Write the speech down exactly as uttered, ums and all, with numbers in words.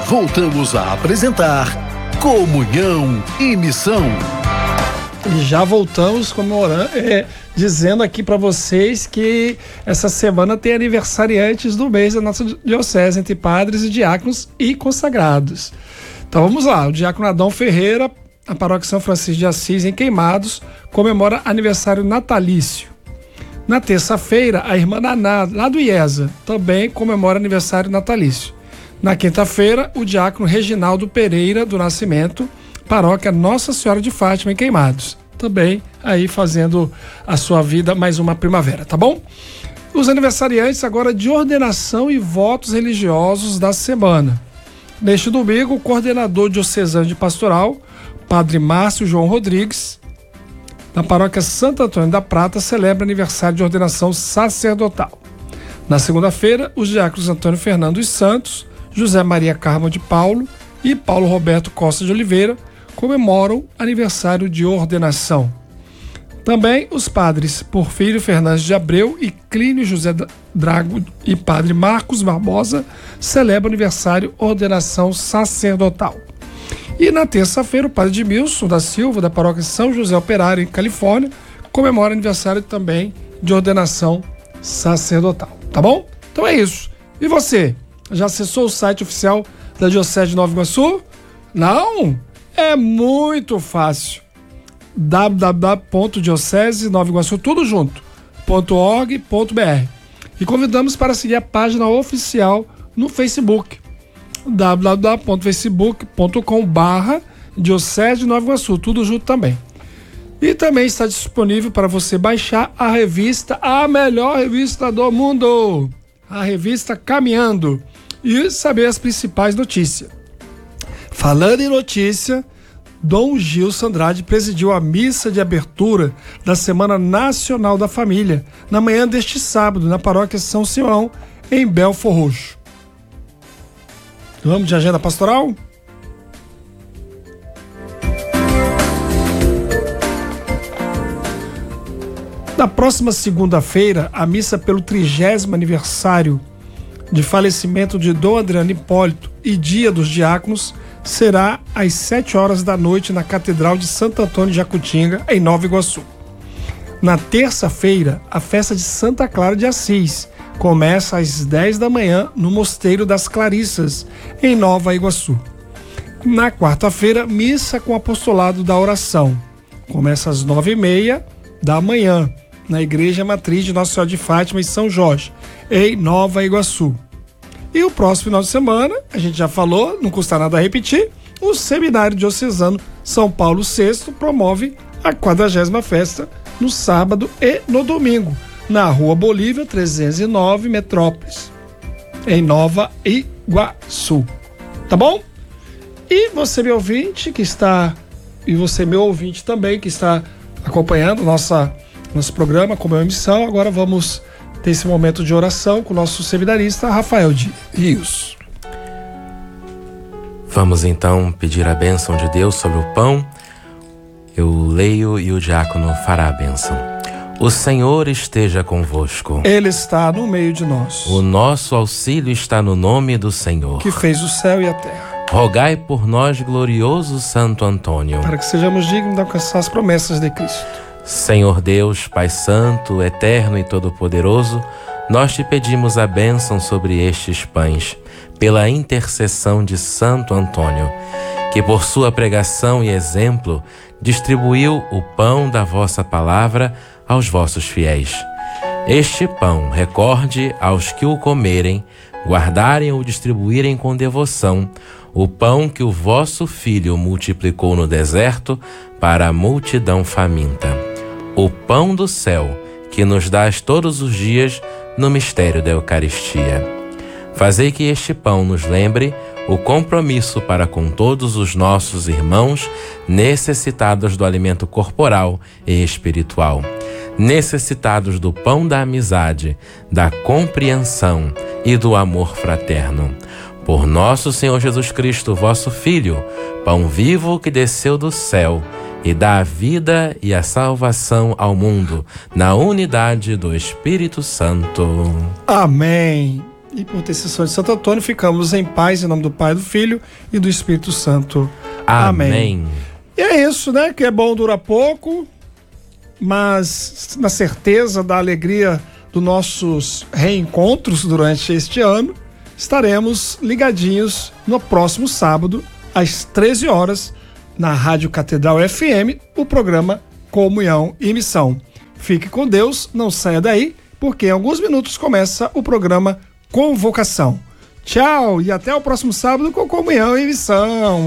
voltamos a apresentar Comunhão e Missão. E já voltamos comemorando, é, dizendo aqui para vocês que essa semana tem aniversariantes do mês da nossa diocese, entre padres e diáconos e consagrados. Então vamos lá, o diácono Adão Ferreira, a paróquia São Francisco de Assis, em Queimados, comemora aniversário natalício. Na terça-feira, a irmã Naná, lá do IESA, também comemora aniversário natalício. Na quinta-feira, o diácono Reginaldo Pereira do Nascimento, paróquia Nossa Senhora de Fátima, em Queimados. Também aí fazendo a sua vida mais uma primavera, tá bom? Os aniversariantes agora de ordenação e votos religiosos da semana. Neste domingo, o coordenador diocesano de pastoral, Padre Márcio João Rodrigues, da paróquia Santo Antônio da Prata, celebra aniversário de ordenação sacerdotal. Na segunda-feira, os diáconos Antônio Fernando dos Santos, José Maria Carmo de Paulo e Paulo Roberto Costa de Oliveira comemoram aniversário de ordenação. Também os padres Porfírio Fernandes de Abreu e Clínio José Drago e padre Marcos Barbosa celebram aniversário ordenação sacerdotal. E na terça-feira, o padre Edmilson da Silva, da paróquia São José Operário, em Califórnia, comemora aniversário também de ordenação sacerdotal. Tá bom? Então é isso. E você? Já acessou o site oficial da Diocese de Nova Iguaçu? Não? É muito fácil. w w w ponto diocese nova iguaçu tudo junto ponto org ponto b r. E convidamos para seguir a página oficial no Facebook, w w w ponto facebook ponto com barra Diocese de Nova Iguaçu, tudo junto também. E também está disponível para você baixar a revista, a melhor revista do mundo, a revista Caminhando, e saber as principais notícias. Falando em notícia, Dom Gilson Andrade presidiu a missa de abertura da Semana Nacional da Família, na manhã deste sábado, na paróquia São Simão, em Belfor Roxo. Vamos de agenda pastoral? Na próxima segunda-feira, a missa pelo trigésimo aniversário de falecimento de Dom Adriano Hipólito e Dia dos Diáconos será às sete horas da noite na Catedral de Santo Antônio de Jacutinga, em Nova Iguaçu. Na terça-feira, a festa de Santa Clara de Assis começa às dez da manhã no Mosteiro das Clarissas, em Nova Iguaçu. Na quarta-feira, missa com apostolado da oração. Começa às nove e meia da manhã, na Igreja Matriz de Nossa Senhora de Fátima, em São Jorge, em Nova Iguaçu. E o próximo final de semana, a gente já falou, não custa nada repetir, o Seminário Diocesano São Paulo sexto promove a quadragésima festa no sábado e no domingo, na Rua Bolívia trezentos e nove, Metrópolis, em Nova Iguaçu. Tá bom? E você, meu ouvinte, que está, e você, meu ouvinte também, que está acompanhando nossa, nosso programa Comunhão e Missão, agora vamos ter esse momento de oração com o nosso seminarista Rafael de Rios. Vamos então pedir a bênção de Deus sobre o pão. Eu leio e o diácono fará a bênção. O Senhor esteja convosco. Ele está no meio de nós. O nosso auxílio está no nome do Senhor, que fez o céu e a terra. Rogai por nós, glorioso Santo Antônio, para que sejamos dignos de alcançar as promessas de Cristo. Senhor Deus, Pai Santo, Eterno e Todo-Poderoso, nós te pedimos a bênção sobre estes pães, pela intercessão de Santo Antônio, que por sua pregação e exemplo distribuiu o pão da vossa palavra aos vossos fiéis. Este pão recorde aos que o comerem, guardarem ou distribuírem com devoção, o pão que o vosso Filho multiplicou no deserto para a multidão faminta. O pão do céu, que nos dás todos os dias no mistério da Eucaristia. Fazei que este pão nos lembre o compromisso para com todos os nossos irmãos necessitados do alimento corporal e espiritual, necessitados do pão da amizade, da compreensão e do amor fraterno. Por nosso Senhor Jesus Cristo, vosso Filho, pão vivo que desceu do céu e dá a vida e a salvação ao mundo, na unidade do Espírito Santo. Amém. E por intercessão de Santo Antônio, ficamos em paz, em nome do Pai, do Filho e do Espírito Santo. Amém. Amém. E é isso, né? Que é bom, dura pouco, mas na certeza da alegria dos nossos reencontros durante este ano, estaremos ligadinhos no próximo sábado, às treze horas, na Rádio Catedral F M, o programa Comunhão e Missão. Fique com Deus, não saia daí, porque em alguns minutos começa o programa Convocação. Tchau e até o próximo sábado com Comunhão e Missão.